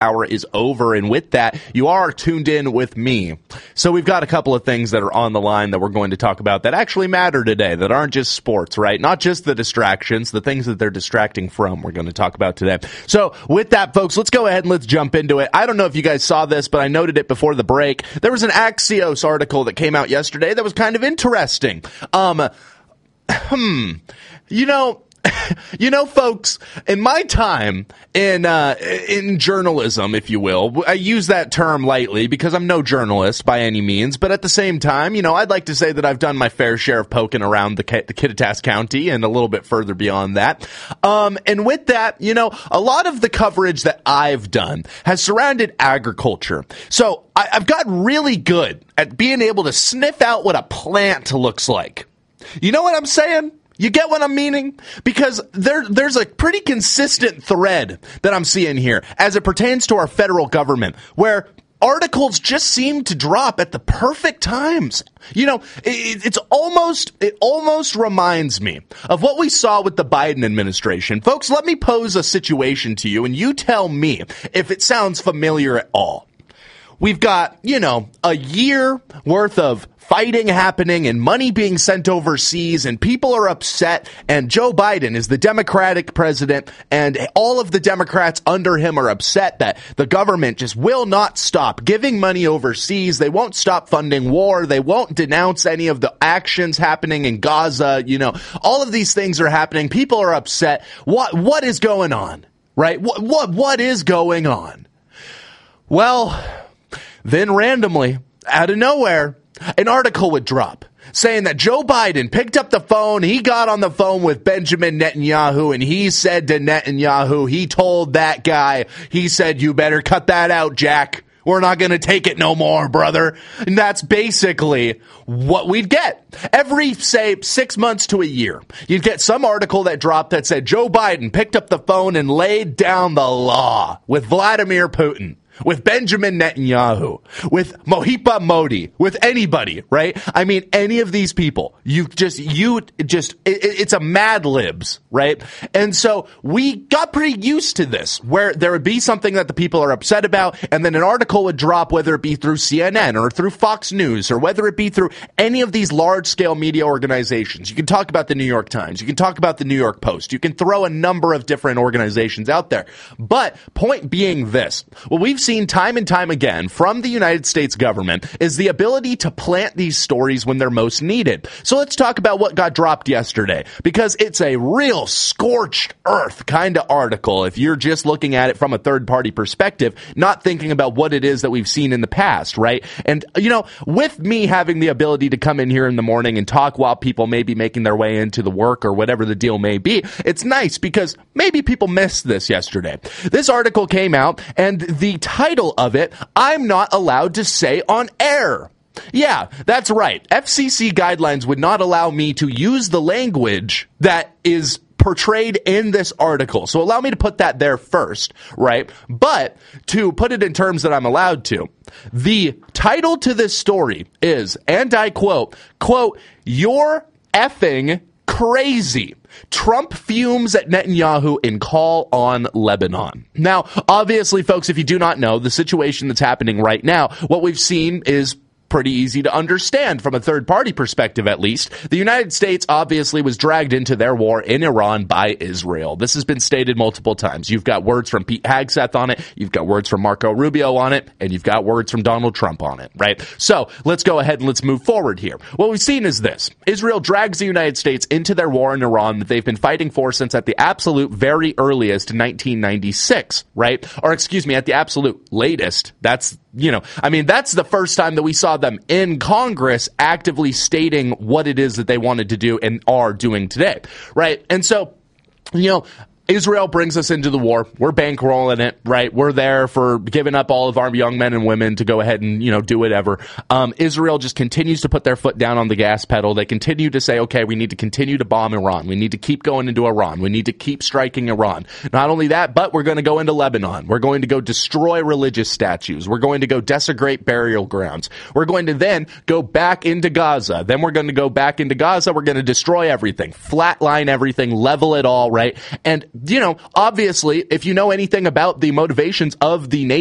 hour is over, and with that, you are tuned in with me. So we've got a couple of things that are on the line that we're going to talk about that actually matter today, that aren't just sports, right? Not just the distractions, the things that they're distracting from, we're going to talk about today. So with that, folks, let's go ahead and let's jump into it. I don't know if you guys saw this, but I noted it before the break. There was an Axios article that came out yesterday that was kind of interesting. Folks, in my time in journalism, if you will, I use that term lightly because I'm no journalist by any means, but at the same time, I'd like to say that I've done my fair share of poking around the Kittitas County and a little bit further beyond that. And with that, a lot of the coverage that I've done has surrounded agriculture. So I've gotten really good at being able to sniff out what a plant looks like. You know what I'm saying? You get what I'm meaning? Because there's a pretty consistent thread that I'm seeing here as it pertains to our federal government, where articles just seem to drop at the perfect times. It almost reminds me of what we saw with the Biden administration. Folks, let me pose a situation to you, and you tell me if it sounds familiar at all. We've got, a year worth of fighting happening and money being sent overseas, and people are upset, and Joe Biden is the Democratic president, and all of the Democrats under him are upset that the government just will not stop giving money overseas. They won't stop funding war. They won't denounce any of the actions happening in Gaza. All of these things are happening. People are upset. What is going on, right? What is going on? Well, then randomly, out of nowhere, an article would drop saying that Joe Biden picked up the phone, he got on the phone with Benjamin Netanyahu, and he said to Netanyahu, he told that guy, he said, you better cut that out, Jack. We're not going to take it no more, brother. And that's basically what we'd get. Every, say, 6 months to a year, you'd get some article that dropped that said Joe Biden picked up the phone and laid down the law with Vladimir Putin, with Benjamin Netanyahu, with Mohiba Modi, with anybody, right? I mean, any of these people, it's a Mad Libs, right? And so we got pretty used to this, where there would be something that the people are upset about, and then an article would drop, whether it be through CNN or through Fox News, or whether it be through any of these large-scale media organizations. You can talk about the New York Times. You can talk about the New York Post. You can throw a number of different organizations out there. But point being this, what we've seen time and time again from the United States government is the ability to plant these stories when they're most needed. So let's talk about what got dropped yesterday, because it's a real scorched earth kind of article if you're just looking at it from a third-party perspective, not thinking about what it is that we've seen in the past, right? And, with me having the ability to come in here in the morning and talk while people may be making their way into the work or whatever the deal may be, it's nice because maybe people missed this yesterday. This article came out, and the title of it, I'm not allowed to say on air. Yeah, that's right. FCC guidelines would not allow me to use the language that is portrayed in this article. So allow me to put that there first, right? But to put it in terms that I'm allowed to, the title to this story is, and I quote, "You're effing crazy. Trump fumes at Netanyahu in call on Lebanon." Now, obviously, folks, if you do not know, the situation that's happening right now, what we've seen is pretty easy to understand from a third-party perspective, at least. The United States obviously was dragged into their war in Iran by Israel. This has been stated multiple times. You've got words from Pete Hegseth on it, you've got words from Marco Rubio on it, and you've got words from Donald Trump on it, right? So let's go ahead and let's move forward here. What we've seen is this. Israel drags the United States into their war in Iran that they've been fighting for since at the absolute very earliest 1996, right? Or excuse me, at the absolute latest. That's the first time that we saw them in Congress actively stating what it is that they wanted to do and are doing today, right? And so, Israel brings us into the war. We're bankrolling it, right? We're there for giving up all of our young men and women to go ahead and, do whatever. Israel just continues to put their foot down on the gas pedal. They continue to say, okay, we need to continue to bomb Iran. We need to keep going into Iran. We need to keep striking Iran. Not only that, but we're going to go into Lebanon. We're going to go destroy religious statues. We're going to go desecrate burial grounds. We're going to then go back into Gaza. Then we're going to go back into Gaza. We're going to destroy everything, flatline everything, level it all, right? And obviously, if you know anything about the motivations of the Navy,